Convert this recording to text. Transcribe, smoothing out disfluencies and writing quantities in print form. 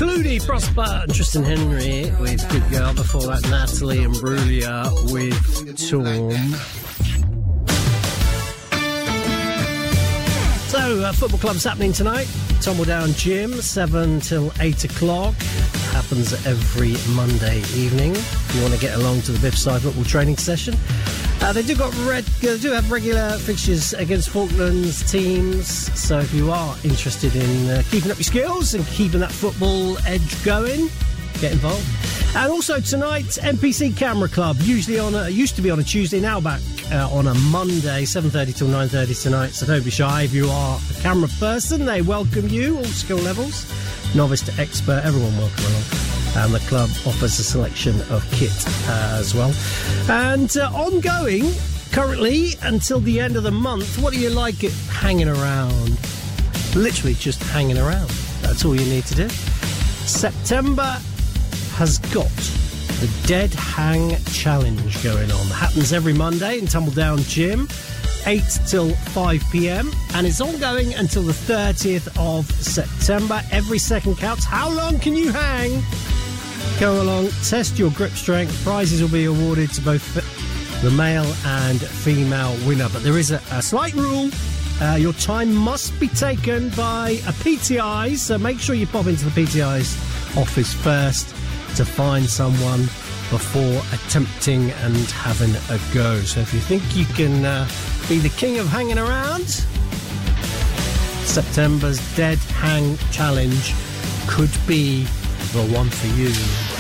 Clooney, Prosper, and Tristan Henry with Good Girl. Before that, Natalie Imbruglia with Torm. So, football club's happening tonight. Tumbledown Gym, 7 till 8 o'clock. Happens every Monday evening. If you want to get along to the Biff Side football training session. They do have regular fixtures against Falklands teams, so if you are interested in keeping up your skills and keeping that football edge going, get involved. And also tonight, NPC Camera Club, used to be on a Tuesday, now back on a Monday, 7:30 till 9:30 tonight, so don't be shy. If you are a camera person, they welcome you, all skill levels, novice to expert, everyone welcome along. And the club offers a selection of kit as well. And ongoing, currently, until the end of the month, what do you like it hanging around? Literally just hanging around. That's all you need to do. September has got the Dead Hang Challenge going on. It happens every Monday in Tumbledown Gym, 8 till 5 p.m. And it's ongoing until the 30th of September. Every second counts. How long can you hang? Go along, test your grip strength. Prizes will be awarded to both the male and female winner. But there is a slight rule. Your time must be taken by a PTI, so make sure you pop into the PTI's office first to find someone before attempting and having a go. So if you think you can be the king of hanging around, September's Dead Hang Challenge could be the one for you.